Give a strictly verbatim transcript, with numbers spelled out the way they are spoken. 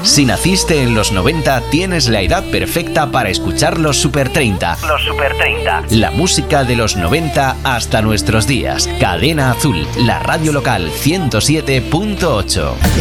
Si naciste en los noventa, tienes la edad perfecta para escuchar los Super treinta. Los Super treinta. La música de los noventa hasta nuestros días. Cadena Azul, la radio local ciento siete punto ocho.